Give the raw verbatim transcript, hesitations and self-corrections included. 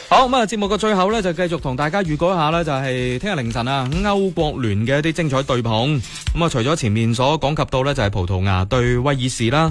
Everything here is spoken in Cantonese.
好咁啊！節目嘅最後呢，就繼續同大家預告一下呢，就係聽日凌晨啊，歐國聯嘅一啲精彩對碰。咁啊，除咗前面所講及到呢，就係葡萄牙對威爾士啦。